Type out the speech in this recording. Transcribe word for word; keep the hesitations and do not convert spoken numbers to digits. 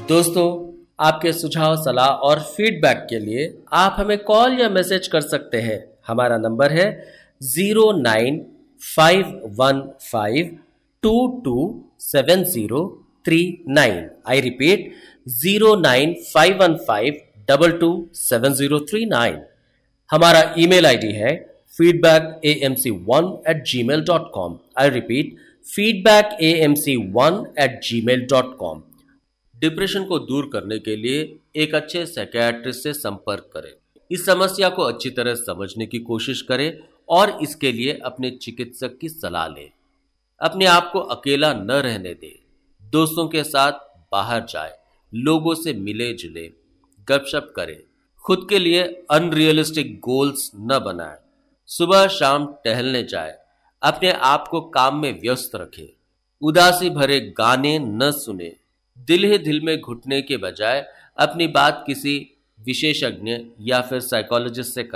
दोस्तों, आपके सुझाव, सलाह और फीडबैक के लिए आप हमें कॉल या मैसेज कर सकते हैं। हमारा नंबर है zero nine five one five to to seven zero three nine. I repeat, zero nine five one five to to seven zero three nine. हमारा ईमेल आईडी है feedback A M C one eight ji mail dot com. I repeat, feedback A M C one eight ji mail dot com. Depression को दूर करने के लिए एक अच्छे psychiatrist से संपर्क करें। इस समस्या को अच्छी तरह समझने की कोशिश करें और इसके लिए अपने चिकित्सक की सलाह लें। अपने आप को अकेला न रहने दें। दोस्तों के साथ बाहर जाएं, लोगों से मिले जुले, गपशप करें। खुद के लिए अनरियलिस्टिक गोल्स न बनाएं। सुबह शाम टहलने जाएं। अपने आप को काम में व्यस्त रखें। उदासी भरे गाने न सुने। दिल ही दिल में घुटने के बजाय अपनी बात किसी विशेषज्ञ या फिर साइकोलॉजिस्ट से